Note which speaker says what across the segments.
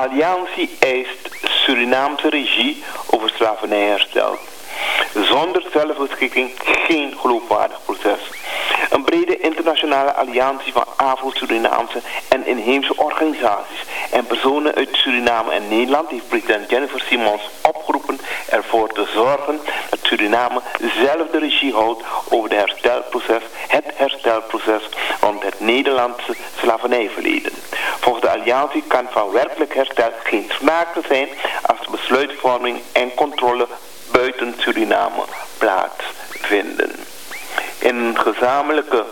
Speaker 1: Alliantie eist Surinaamse regie over slavernijherstel. Zonder zelfbeschikking geen geloofwaardig proces. Een brede internationale alliantie van Afro-Surinaamse en inheemse organisaties en personen uit Suriname en Nederland heeft president Jennifer Simons opgeroepen ervoor te zorgen dat Suriname zelf de regie houdt over het herstelproces rond het Nederlandse slavernijverleden. Volgens de alliantie kan van werkelijk herstel geen sprake zijn als de besluitvorming en controle buiten Suriname plaatsvinden. In een gezamenlijke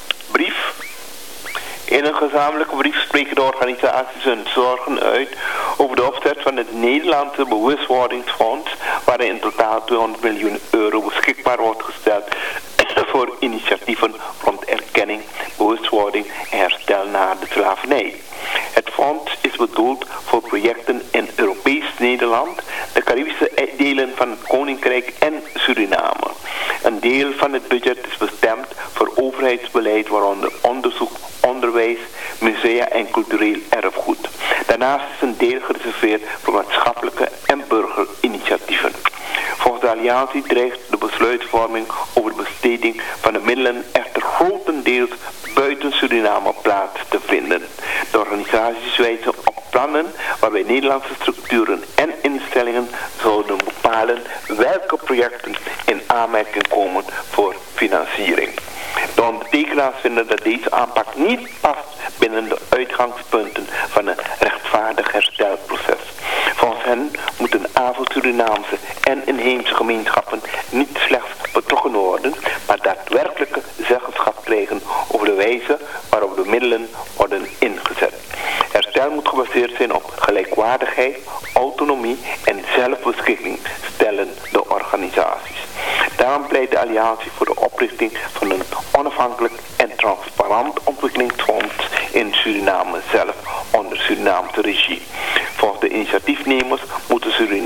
Speaker 1: brief spreken de organisaties hun zorgen uit over de opzet van het Nederlandse bewustwordingsfonds, waarin in totaal 200 miljoen euro beschikbaar wordt gesteld voor initiatieven rond erkenning, bewustwording en herstel na de slavernij. Het fonds is bedoeld voor projecten in Europees Nederland, de Caribische delen van het Koninkrijk en Suriname. Een deel van het budget is bestemd voor overheidsbeleid, waaronder onderzoek, onderwijs, musea en cultureel erfgoed. Daarnaast is een deel gereserveerd voor maatschappelijke en burgerinitiatieven. Volgens de alliantie dreigt de besluitvorming over de besteding van de middelen echter grotendeels buiten Suriname plaats te vinden. De organisaties wijzen op plannen waarbij Nederlandse structuren en instellingen zouden bepalen welke projecten in aanmerking komen voor financiering. De ondertekenaars vinden dat deze aanpak niet past binnen de uitgangspunten van een rechtvaardig herstelproces. Volgens hen moeten Afro-Surinaamse en inheemse gemeenschappen niet slechts betrokken worden, maar daadwerkelijke zeggenschap krijgen over de wijze waarop de middelen worden ingezet. Herstel moet gebaseerd zijn op gelijkwaardigheid, autonomie en zelfbeschikking, stellen de organisaties. Daarom pleit de alliantie voor de oprichting van een onafhankelijk en transparant ontwikkelingsfonds in Suriname zelf, onder Surinaamse regie. Volgens de initiatiefnemers moet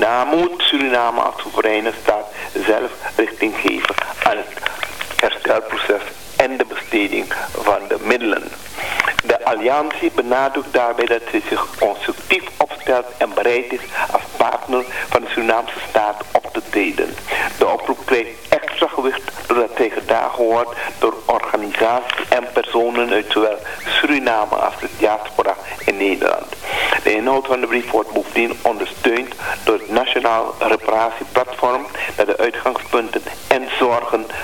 Speaker 1: Suriname als soevereine staat zelf richting geven aan het herstelproces en de besteding van de middelen. De alliantie benadrukt daarbij dat ze zich constructief opstelt en bereid is als partner van de Surinaamse staat op te treden. De oproep krijgt extra gewicht doordat zij gedragen wordt door organisaties en personen uit zowel Suriname als de diaspora in Nederland. De inhoud van de brief wordt bovendien ondersteund door het Nationaal Reparatieplatform dat de uitgangspunten en zorgen